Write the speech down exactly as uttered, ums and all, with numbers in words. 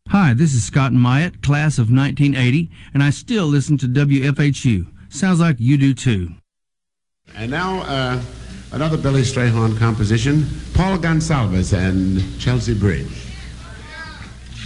Hi, this is Scott Myatt, class of nineteen eighty, and I still listen to W F H U. Sounds like you do too. And now, uh, another Billy Strayhorn composition, Paul Gonsalves and Chelsea Bridge.